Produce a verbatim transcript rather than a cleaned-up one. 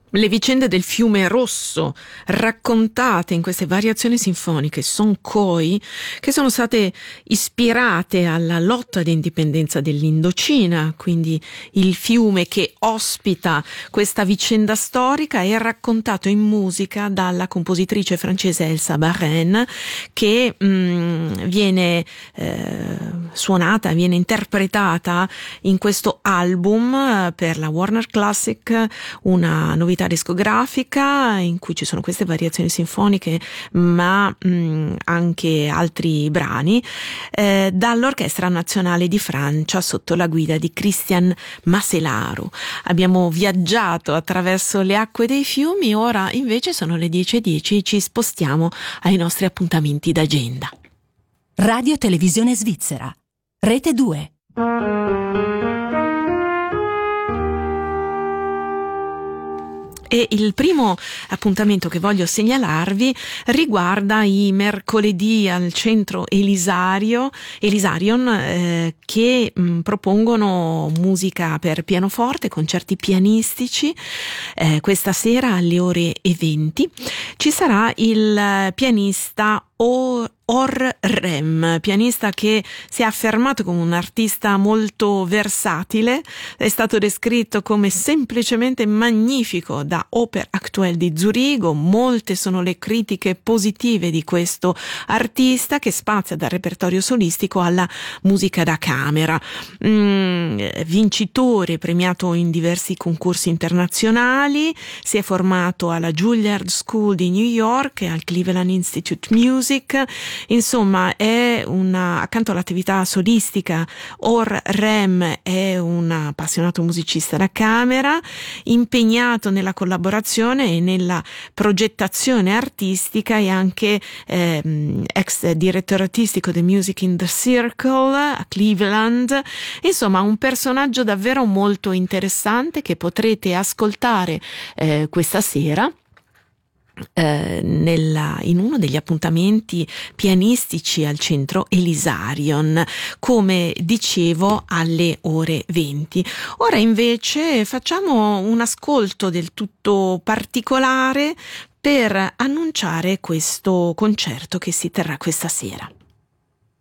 Le vicende del fiume Rosso, raccontate in queste variazioni sinfoniche Sonkhoi, che sono state ispirate alla lotta di indipendenza dell'Indocina, quindi il fiume che ospita questa vicenda storica è raccontato in musica dalla compositrice francese Elsa Baren, che mh, viene eh, suonata, viene interpretata in questo album per la Warner Classic, una novità discografica in cui ci sono queste variazioni sinfoniche ma mh, anche altri brani eh, dall'Orchestra Nazionale di Francia sotto la guida di Christian Masselaro. Abbiamo viaggiato attraverso le acque dei fiumi, ora invece sono le dieci e dieci, ci spostiamo ai nostri appuntamenti d'agenda. Radio Televisione Svizzera, Rete due. E il primo appuntamento che voglio segnalarvi riguarda i mercoledì al centro Elisario, Elisarion eh, che mh, propongono musica per pianoforte, concerti pianistici. Eh, questa sera alle ore venti ci sarà il pianista Or Or Rem, pianista che si è affermato come un artista molto versatile, è stato descritto come semplicemente magnifico da Oper Aktuell di Zurigo. Molte sono le critiche positive di questo artista che spazia dal repertorio solistico alla musica da camera. Mm, vincitore, premiato in diversi concorsi internazionali, si è formato alla Juilliard School di New York e al Cleveland Institute Music. Insomma, è una, accanto all'attività solistica, Or Rem è un appassionato musicista da camera, impegnato nella collaborazione e nella progettazione artistica e anche ehm, ex direttore artistico di Music in the Circle a Cleveland. Insomma, un personaggio davvero molto interessante che potrete ascoltare eh, questa sera Eh, nella, in uno degli appuntamenti pianistici al centro Elisarion, come dicevo, alle ore venti. Ora invece facciamo un ascolto del tutto particolare per annunciare questo concerto che si terrà questa sera.